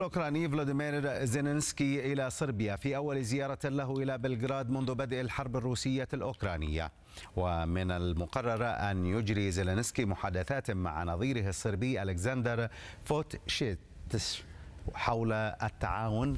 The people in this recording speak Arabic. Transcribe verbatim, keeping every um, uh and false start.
الأوكراني فلاديمير زيلينسكي إلى صربيا في أول زيارة له إلى بلغراد منذ بدء الحرب الروسية الأوكرانية. ومن المقرر أن يجري زيلينسكي محادثات مع نظيره الصربي ألكسندر فوتشيتش حول التعاون